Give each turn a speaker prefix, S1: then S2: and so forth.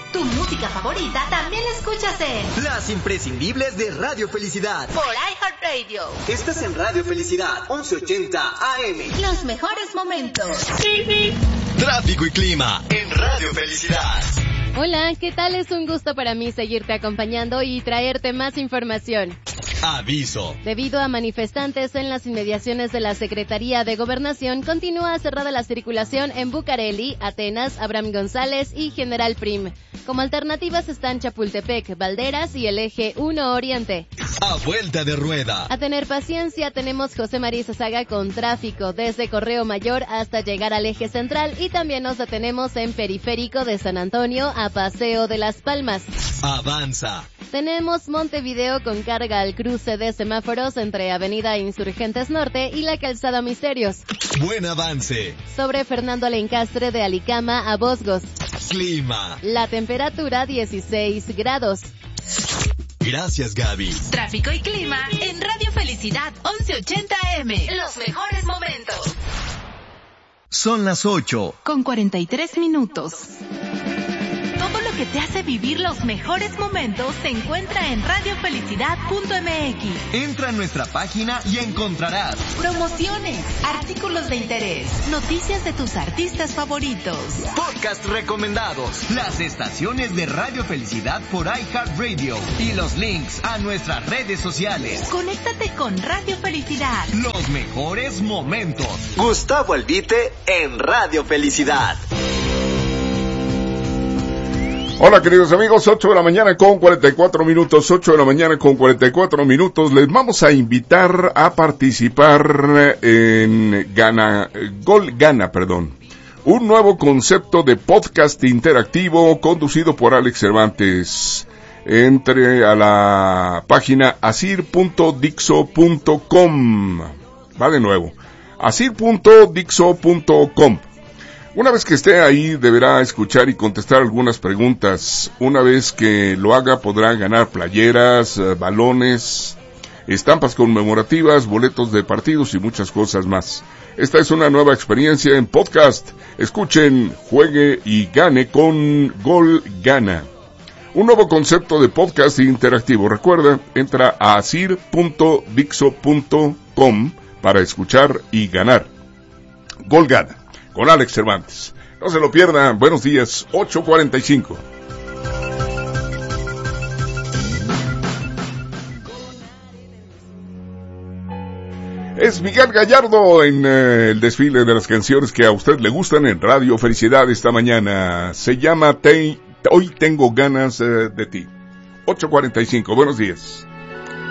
S1: Tu música favorita también la escuchas en
S2: Las imprescindibles de Radio Felicidad
S1: por iHeartRadio.
S2: Estás en Radio Felicidad 1180 AM.
S1: Los mejores momentos.
S2: Tráfico y clima en Radio Felicidad.
S3: Hola, ¿qué tal? Es un gusto para mí seguirte acompañando y traerte más información.
S2: Aviso.
S3: Debido a manifestantes en las inmediaciones de la Secretaría de Gobernación, continúa cerrada la circulación en Bucareli, Atenas, Abraham González y General Prim. Como alternativas están Chapultepec, Valderas y el eje 1 Oriente.
S2: A vuelta de rueda.
S3: A tener paciencia, tenemos José María Sazaga con tráfico desde Correo Mayor hasta llegar al eje central y también nos detenemos en Periférico de San Antonio a Paseo de las Palmas.
S2: Avanza.
S3: Tenemos Montevideo con carga al cruce de semáforos entre Avenida Insurgentes Norte y la Calzada Misterios.
S2: Buen avance.
S3: Sobre Fernando Lencastre de Alicama a Bosgos.
S2: Clima.
S3: La temperatura 16 grados.
S2: Gracias, Gaby.
S1: Tráfico y clima en Radio Felicidad 1180 AM. Los mejores momentos.
S2: Son las 8.
S1: Con 43 minutos. Todo lo que te hace vivir los mejores momentos se encuentra en radiofelicidad.mx.
S2: Entra a nuestra página y encontrarás
S1: promociones, artículos de interés, noticias de tus artistas favoritos,
S2: podcast recomendados, las estaciones de Radio Felicidad por iHeartRadio y los links a nuestras redes sociales.
S1: Conéctate con Radio Felicidad.
S2: Los mejores momentos. Gustavo Albite en Radio Felicidad.
S4: Hola queridos amigos, 8 de la mañana con 44 minutos, 8 de la mañana con 44 minutos. Les vamos a invitar a participar en Gol Gana, un nuevo concepto de podcast interactivo conducido por Alex Cervantes. Entre a la página asir.dixo.com. Va de nuevo, asir.dixo.com. Una vez que esté ahí, deberá escuchar y contestar algunas preguntas. Una vez que lo haga, podrá ganar playeras, balones, estampas conmemorativas, boletos de partidos y muchas cosas más. Esta es una nueva experiencia en podcast. Escuchen, juegue y gane con Gol Gana. Un nuevo concepto de podcast interactivo. Recuerda, entra a asir.dixo.com para escuchar y ganar. Gol Gana con Alex Cervantes. No se lo pierdan. Buenos días, 8:45. Es Miguel Gallardo en el desfile de las canciones que a usted le gustan en Radio Felicidad esta mañana. Se llama Hoy tengo ganas de ti. 8:45. Buenos días.